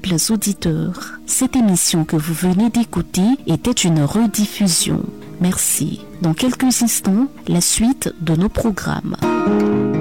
simples auditeurs. Cette émission que vous venez d'écouter était une rediffusion. Merci. Dans quelques instants, la suite de nos programmes.